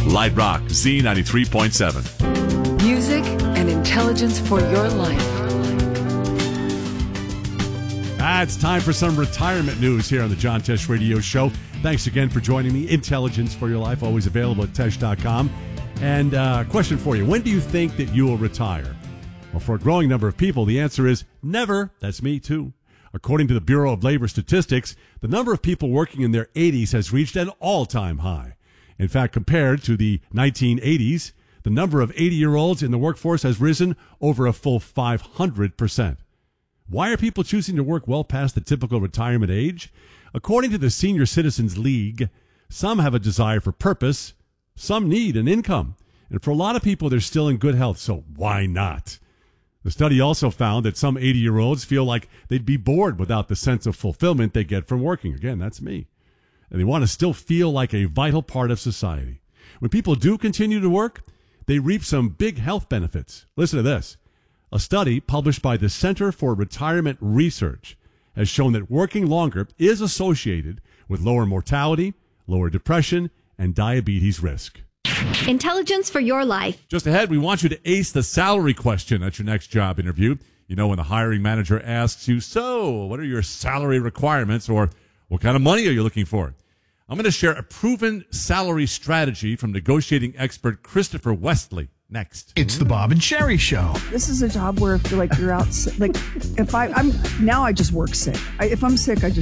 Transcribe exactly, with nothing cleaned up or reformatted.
Light Rock Z ninety-three point seven. Music and intelligence for your life. Ah, it's time for some retirement news here on the John Tesh Radio Show. Thanks again for joining me. Intelligence for your life, always available at tesh dot com. And uh, question for you, when do you think that you will retire? Well, for a growing number of people, the answer is never. That's me, too. According to the Bureau of Labor Statistics, the number of people working in their eighties has reached an all-time high. In fact, compared to the nineteen eighties, the number of eighty-year-olds in the workforce has risen over a full five hundred percent. Why are people choosing to work well past the typical retirement age? According to the Senior Citizens League, some have a desire for purpose, some need an income. And for a lot of people, they're still in good health, so why not? The study also found that some eighty-year-olds feel like they'd be bored without the sense of fulfillment they get from working. Again, that's me. And they want to still feel like a vital part of society. When people do continue to work, they reap some big health benefits. Listen to this. A study published by the Center for Retirement Research has shown that working longer is associated with lower mortality, lower depression, and diabetes risk. Intelligence for your life. Just ahead, we want you to ace the salary question at your next job interview. You know, when the hiring manager asks you, so what are your salary requirements, or what kind of money are you looking for? I'm going to share a proven salary strategy from negotiating expert Christopher Westley next. It's the Bob and Sherry Show. This is a job where if you're like you're out sick, like if I I'm now I just work sick. I, if I'm sick, I just